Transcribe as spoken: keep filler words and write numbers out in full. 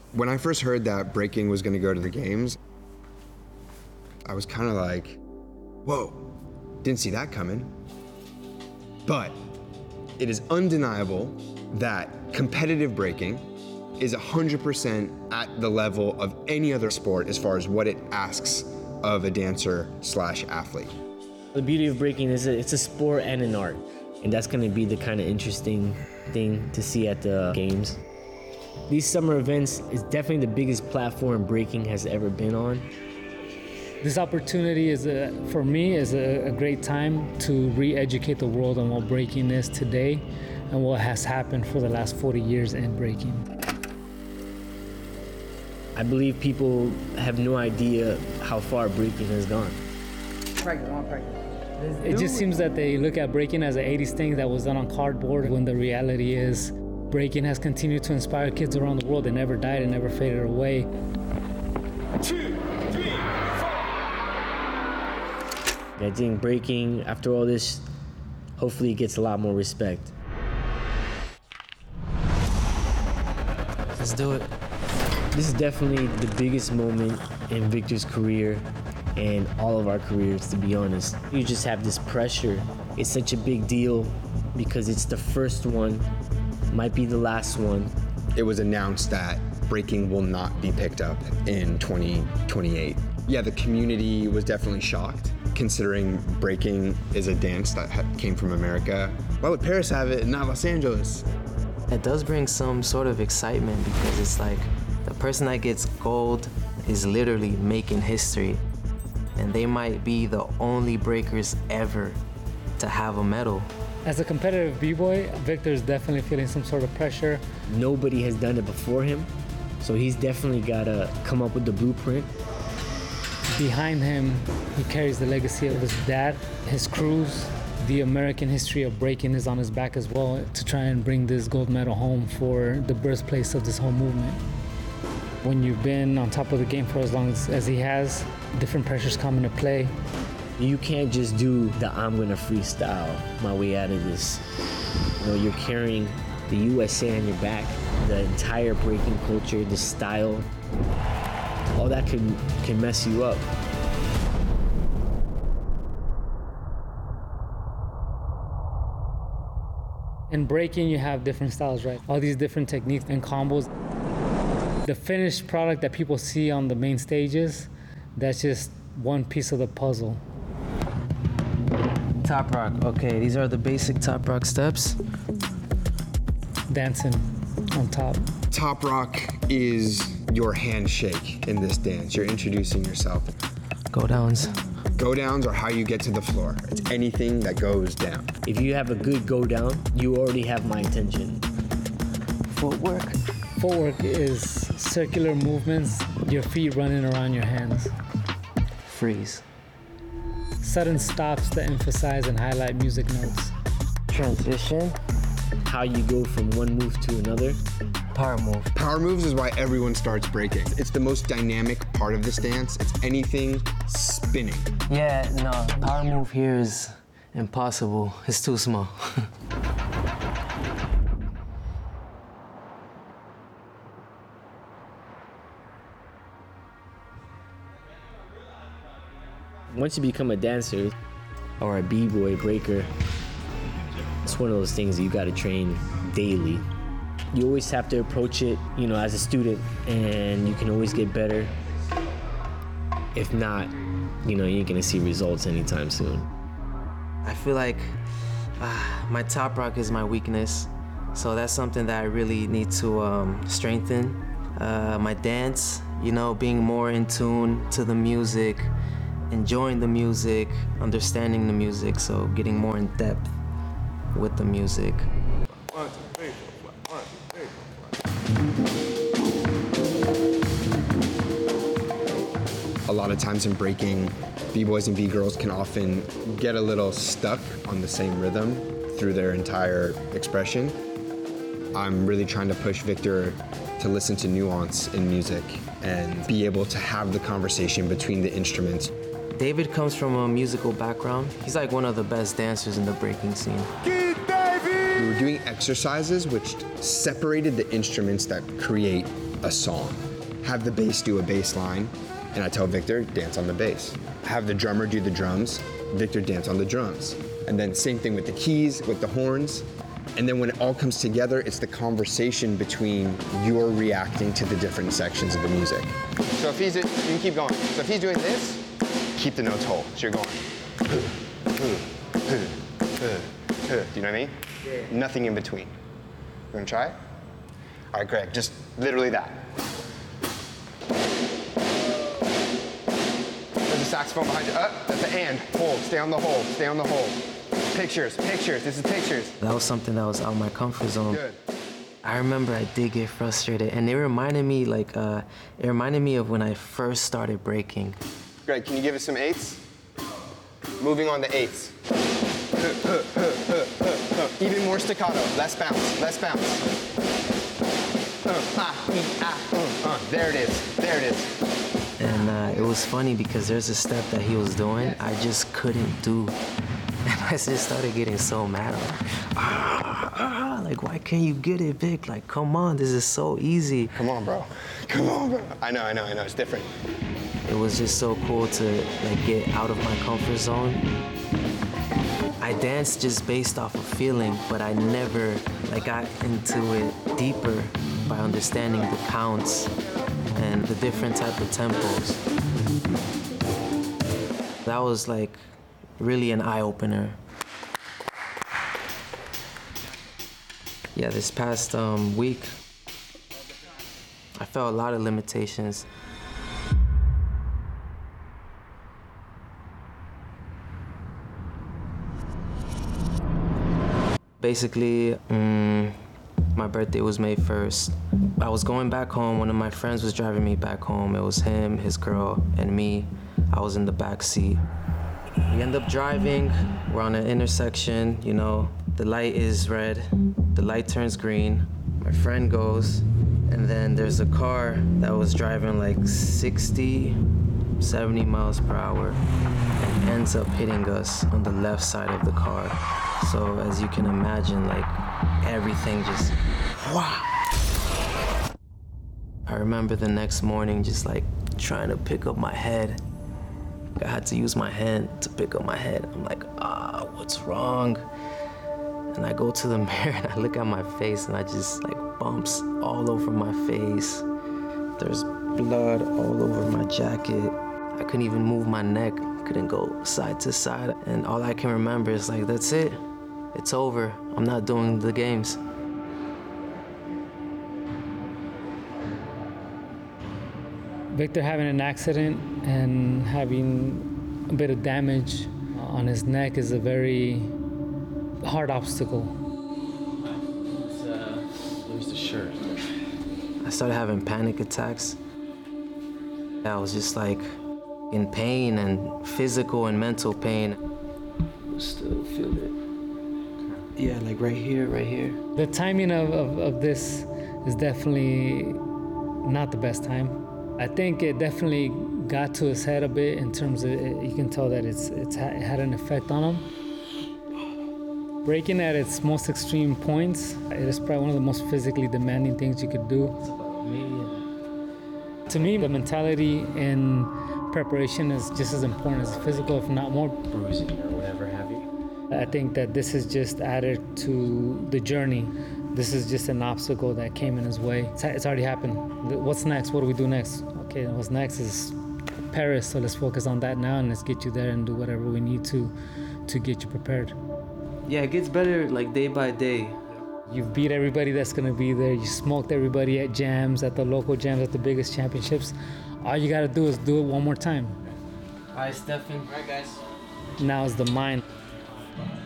When I first heard that breaking was gonna go to the games, I was kind of like, whoa, didn't see that coming. But it is undeniable that competitive breaking is one hundred percent at the level of any other sport as far as what it asks of a dancer slash athlete. The beauty of breaking is a, it's a sport and an art. And that's gonna be the kind of interesting thing to see at the games. These summer events is definitely the biggest platform breaking has ever been on. This opportunity is, a, for me, is a, a great time to re-educate the world on what breaking is today and what has happened for the last forty years in breaking. I believe people have no idea how far breaking has gone. Pregnant, I'm pregnant. It just seems that they look at breaking as an eighties thing that was done on cardboard, when the reality is breaking has continued to inspire kids around the world. It never died, it never faded away. Two, three, four. I think breaking, after all this, hopefully it gets a lot more respect. Let's do it. This is definitely the biggest moment in Victor's career and all of our careers, to be honest. You just have this pressure. It's such a big deal because it's the first one, might be the last one. It was announced that breaking will not be picked up in twenty twenty-eight. Yeah, the community was definitely shocked, considering breaking is a dance that ha- came from America. Why would Paris have it and not Los Angeles? It does bring some sort of excitement because it's like the person that gets gold is literally making history. And they might be the only breakers ever to have a medal. As a competitive b-boy, Victor's definitely feeling some sort of pressure. Nobody has done it before him, so he's definitely gotta come up with the blueprint. Behind him, he carries the legacy of his dad, his crews. The American history of breaking is on his back as well to try and bring this gold medal home for the birthplace of this whole movement. When you've been on top of the game for as long as, as he has, different pressures come into play. You can't just do the I'm gonna freestyle my way out of this. You know, you're carrying the U S A on your back, the entire breaking culture, the style, all that can, can mess you up. In breaking, you have different styles, right? All these different techniques and combos. The finished product that people see on the main stages, that's just one piece of the puzzle. Top rock, okay, these are the basic top rock steps. Dancing on top. Top rock is your handshake in this dance. You're introducing yourself. Go downs. Go downs are how you get to the floor. It's anything that goes down. If you have a good go down, you already have my attention. Footwork. Footwork is circular movements, your feet running around your hands. Freeze. Sudden stops to emphasize and highlight music notes. Transition. How you go from one move to another. Power move. Power moves is why everyone starts breaking. It's the most dynamic part of this dance. It's anything spinning. Yeah, no, power move here is impossible. It's too small. Once you become a dancer or a b-boy breaker, it's one of those things that you gotta train daily. You always have to approach it, you know, as a student, and you can always get better. If not, you know, you ain't gonna see results anytime soon. I feel like uh, my top rock is my weakness, so that's something that I really need to um, strengthen. Uh, my dance, you know, being more in tune to the music, enjoying the music, understanding the music, so getting more in depth with the music. One, two, three, four, one, two, three, A lot of times in breaking, b-boys and b-girls can often get a little stuck on the same rhythm through their entire expression. I'm really trying to push Victor to listen to nuance in music and be able to have the conversation between the instruments. David comes from a musical background. He's like one of the best dancers in the breaking scene. We were doing exercises which separated the instruments that create a song. Have the bass do a bass line, and I tell Victor, dance on the bass. Have the drummer do the drums, Victor dance on the drums. And then same thing with the keys, with the horns. And then when it all comes together, it's the conversation between your reacting to the different sections of the music. So if he's, you can keep going. So if he's doing this, keep the notes whole. So you're going. Do you know what I mean? Yeah. Nothing in between. You wanna try it? All right, Greg, just literally that. There's a saxophone behind you. Up, uh, that's the and. Hold, stay on the hold, stay on the hold. Pictures, pictures, this is pictures. That was something that was out of my comfort zone. Good. I remember I did get frustrated, and it reminded me, like, uh, it reminded me of when I first started breaking. Greg, can you give us some eights? Moving on to eights. Even more staccato, less bounce, less bounce. Uh, ah, ee, ah, uh, uh. There it is, there it is. And uh, it was funny because there's a step that he was doing I just couldn't do. And I just started getting so mad. I'm like, ah, ah, like, why can't you get it, Vic? Like, come on, this is so easy. Come on, bro. Come on, bro. I know, I know, I know, it's different. It was just so cool to like get out of my comfort zone. I danced just based off of feeling, but I never like got into it deeper by understanding the counts and the different type of tempos. That was like really an eye-opener. Yeah, this past um, week, I felt a lot of limitations. Basically, um, my birthday was May first. I was going back home. One of my friends was driving me back home. It was him, his girl, and me. I was in the back seat. We end up driving. We're on an intersection, you know. The light is red. The light turns green. My friend goes, and then there's a car that was driving like sixty, seventy miles per hour and ends up hitting us on the left side of the car. So as you can imagine, like everything just, wow. I remember the next morning just like trying to pick up my head. I had to use my hand to pick up my head. I'm like, ah, what's wrong? And I go to the mirror and I look at my face and I just like bumps all over my face. There's blood all over my jacket. I couldn't even move my neck. Couldn't go side to side. And all I can remember is like, that's it. It's over. I'm not doing the games. Victor having an accident and having a bit of damage on his neck is a very hard obstacle. Let's uh, lose the shirt. I started having panic attacks. I was just like in pain and physical and mental pain. Still feel it. Yeah, like right here, right here. The timing of, of, of this is definitely not the best time. I think it definitely got to his head a bit in terms of, it, you can tell that it's, it's ha- it had an effect on him. Breaking at its most extreme points, it is probably one of the most physically demanding things you could do. To me, the mentality and preparation is just as important as the physical, if not more. Bruising or whatever have you. I think that this is just added to the journey. This is just an obstacle that came in his way. It's, it's already happened. What's next? What do we do next? Okay, what's next is Paris, so let's focus on that now and let's get you there and do whatever we need to to get you prepared. Yeah, it gets better like day by day. You've beat everybody that's gonna be there. You smoked everybody at jams, at the local jams, at the biggest championships. All you gotta do is do it one more time. All right, Stefan. All right, guys. Now is the mind.